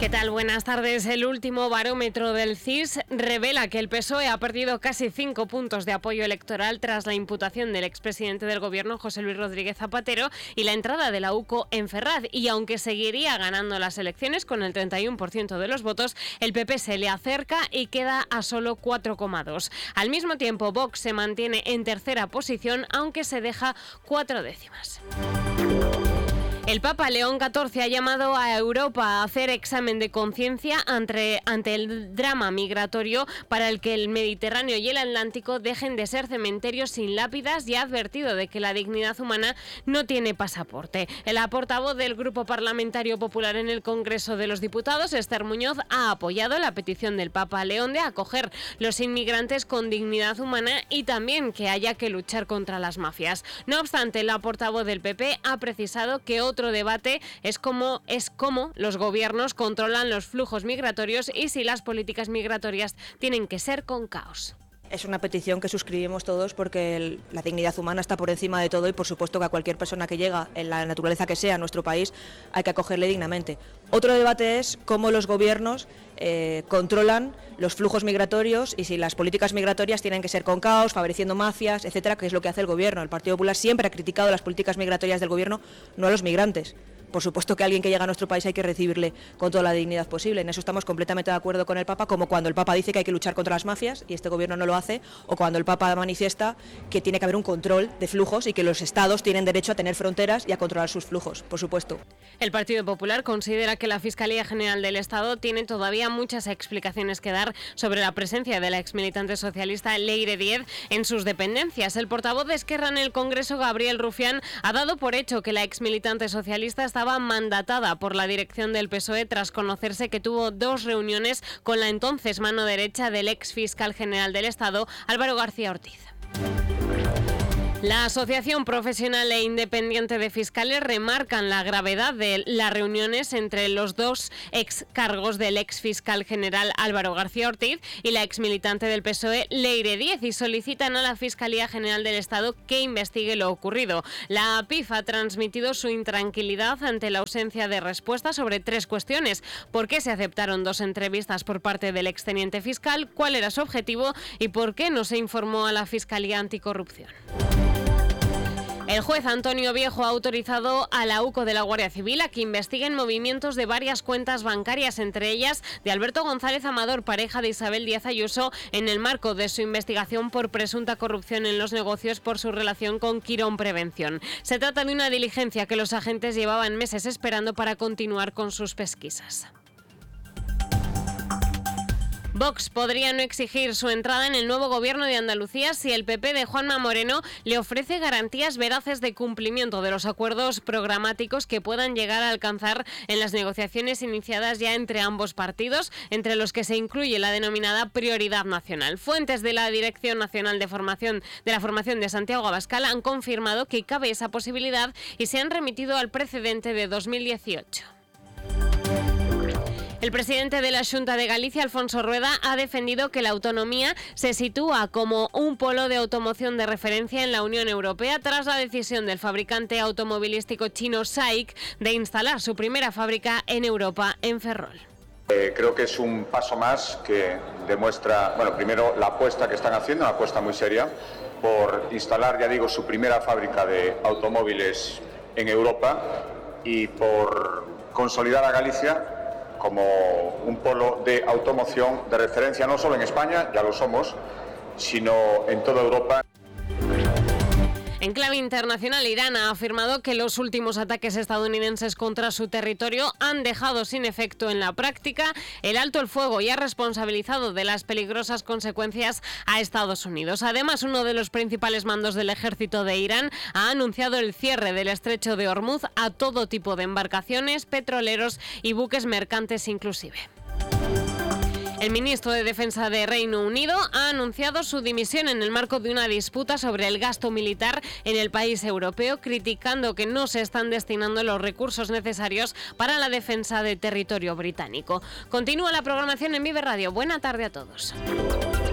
tal? Buenas tardes. El último barómetro del CIS revela que el PSOE ha perdido casi 5 puntos de apoyo electoral tras la imputación del expresidente del Gobierno, José Luis Rodríguez Zapatero, y la entrada de la UCO en Ferraz. Y aunque seguiría ganando las elecciones con el 31% de los votos, el PP se le acerca y queda a solo 4,2. Al mismo tiempo, Vox se mantiene en tercera posición, aunque se deja 4 décimas. El Papa León XIV ha llamado a Europa a hacer examen de conciencia ante el drama migratorio para el que el Mediterráneo y el Atlántico dejen de ser cementerios sin lápidas, y ha advertido de que la dignidad humana no tiene pasaporte. La portavoz del Grupo Parlamentario Popular en el Congreso de los Diputados, Esther Muñoz, ha apoyado la petición del Papa León de acoger los inmigrantes con dignidad humana y también que haya que luchar contra las mafias. No obstante, la portavoz del PP ha precisado que otro debate es cómo los gobiernos controlan los flujos migratorios y si las políticas migratorias tienen que ser con caos. Es una petición que suscribimos todos porque la dignidad humana está por encima de todo y por supuesto que a cualquier persona que llega, en la naturaleza que sea, a nuestro país, hay que acogerle dignamente. Otro debate es cómo los gobiernos controlan los flujos migratorios y si las políticas migratorias tienen que ser con caos, favoreciendo mafias, etcétera, que es lo que hace el Gobierno. El Partido Popular siempre ha criticado las políticas migratorias del Gobierno, no a los migrantes. Por supuesto que a alguien que llega a nuestro país hay que recibirle con toda la dignidad posible. En eso estamos completamente de acuerdo con el Papa, como cuando el Papa dice que hay que luchar contra las mafias y este Gobierno no lo hace, o cuando el Papa manifiesta que tiene que haber un control de flujos y que los Estados tienen derecho a tener fronteras y a controlar sus flujos, por supuesto. El Partido Popular considera que la Fiscalía General del Estado tiene todavía muchas explicaciones que dar sobre la presencia de la exmilitante socialista Leire Díez en sus dependencias. El portavoz de Esquerra en el Congreso, Gabriel Rufián, ha dado por hecho que la exmilitante socialista estaba mandatada por la dirección del PSOE tras conocerse que tuvo 2 reuniones con la entonces mano derecha del ex fiscal general del Estado, Álvaro García Ortiz. La Asociación Profesional e Independiente de Fiscales remarcan la gravedad de las reuniones entre los 2 ex cargos del ex fiscal general Álvaro García Ortiz y la ex militante del PSOE Leire Díez y solicitan a la Fiscalía General del Estado que investigue lo ocurrido. La APIF ha transmitido su intranquilidad ante la ausencia de respuesta sobre 3 cuestiones: por qué se aceptaron 2 entrevistas por parte del exteniente fiscal, cuál era su objetivo y por qué no se informó a la Fiscalía Anticorrupción. El juez Antonio Viejo ha autorizado a la UCO de la Guardia Civil a que investiguen movimientos de varias cuentas bancarias, entre ellas de Alberto González Amador, pareja de Isabel Díaz Ayuso, en el marco de su investigación por presunta corrupción en los negocios por su relación con Quirón Prevención. Se trata de una diligencia que los agentes llevaban meses esperando para continuar con sus pesquisas. Vox podría no exigir su entrada en el nuevo gobierno de Andalucía si el PP de Juanma Moreno le ofrece garantías veraces de cumplimiento de los acuerdos programáticos que puedan llegar a alcanzar en las negociaciones iniciadas ya entre ambos partidos, entre los que se incluye la denominada prioridad nacional. Fuentes de la Dirección Nacional de la Formación de Santiago Abascal han confirmado que cabe esa posibilidad y se han remitido al precedente de 2018. El presidente de la Xunta de Galicia, Alfonso Rueda, ha defendido que la autonomía se sitúa como un polo de automoción de referencia en la Unión Europea tras la decisión del fabricante automovilístico chino SAIC de instalar su primera fábrica en Europa, en Ferrol. Creo que es un paso más que demuestra, primero la apuesta que están haciendo, una apuesta muy seria, por instalar, ya digo, su primera fábrica de automóviles en Europa y por consolidar a Galicia como un polo de automoción de referencia no solo en España, ya lo somos, sino en toda Europa. En clave internacional, Irán ha afirmado que los últimos ataques estadounidenses contra su territorio han dejado sin efecto en la práctica el alto el fuego y ha responsabilizado de las peligrosas consecuencias a Estados Unidos. Además, uno de los principales mandos del ejército de Irán ha anunciado el cierre del estrecho de Hormuz a todo tipo de embarcaciones, petroleros y buques mercantes inclusive. El ministro de Defensa de Reino Unido ha anunciado su dimisión en el marco de una disputa sobre el gasto militar en el país europeo, criticando que no se están destinando los recursos necesarios para la defensa del territorio británico. Continúa la programación en Vive Radio. Buena tarde a todos.